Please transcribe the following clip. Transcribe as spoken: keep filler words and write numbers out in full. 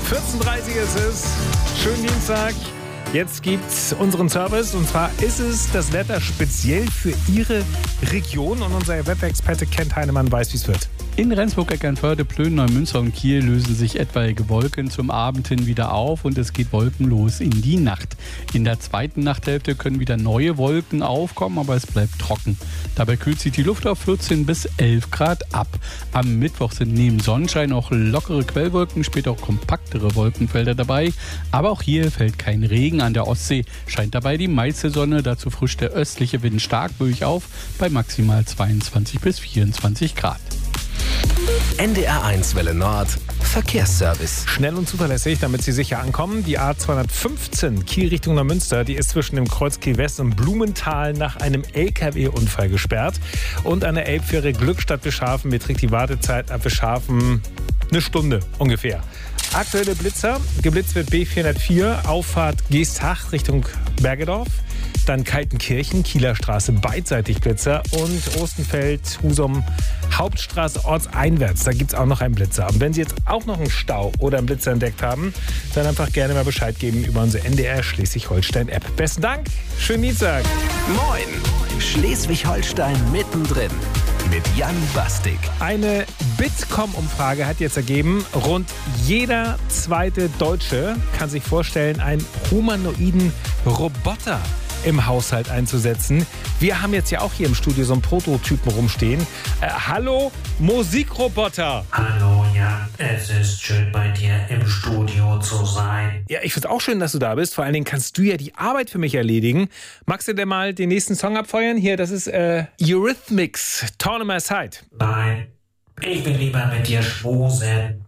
vierzehn Uhr dreißig ist es. Schönen Dienstag. Jetzt gibt's unseren Service und zwar ist es das Wetter speziell für Ihre Region und unser Wetterexperte Kent Heinemann weiß, wie es wird. In Rendsburg, Eckernförde, Plön, Neumünster und Kiel lösen sich etwaige Wolken zum Abend hin wieder auf und es geht wolkenlos in die Nacht. In der zweiten Nachthälfte können wieder neue Wolken aufkommen, aber es bleibt trocken. Dabei kühlt sich die Luft auf vierzehn bis elf Grad ab. Am Mittwoch sind neben Sonnenschein auch lockere Quellwolken, später auch kompaktere Wolkenfelder dabei. Aber auch hier fällt kein Regen. An der Ostsee scheint dabei die meiste Sonne, dazu frischt der östliche Wind stark böig auf bei maximal zweiundzwanzig bis vierundzwanzig Grad. N D R eins Welle Nord Verkehrsservice. Schnell und zuverlässig, damit Sie sicher ankommen. Die A zweihundertfünfzehn Kiel Richtung Neumünster, die ist zwischen dem Kreuz Kiel West und Blumenthal nach einem L K W-Unfall gesperrt. Und an der Elbfähre Glückstadt Bischhafen beträgt die Wartezeit ab Bischhafen eine Stunde ungefähr. Aktuelle Blitzer, geblitzt wird B vierhundertvier, Auffahrt Geesthacht Richtung Bergedorf. Dann Kaltenkirchen, Kieler Straße beidseitig Blitzer und Ostenfeld, Husum, Hauptstraße ortseinwärts. Da gibt es auch noch einen Blitzer. Und wenn Sie jetzt auch noch einen Stau oder einen Blitzer entdeckt haben, dann einfach gerne mal Bescheid geben über unsere N D R Schleswig-Holstein-App. Besten Dank, schönen Dienstag. Moin, Schleswig-Holstein mittendrin mit Jan Bastik. Eine Bitkom-Umfrage hat jetzt ergeben, rund jeder zweite Deutsche kann sich vorstellen, einen humanoiden Roboter im Haushalt einzusetzen. Wir haben jetzt ja auch hier im Studio so einen Prototypen rumstehen. Äh, hallo, Musikroboter. Hallo Jan, es ist schön bei dir im Studio zu sein. Ja, ich finde es auch schön, dass du da bist. Vor allen Dingen kannst du ja die Arbeit für mich erledigen. Magst du denn mal den nächsten Song abfeuern? Hier, das ist äh, Eurythmics, Torn on My Side. Nein, ich will lieber mit dir schmusen.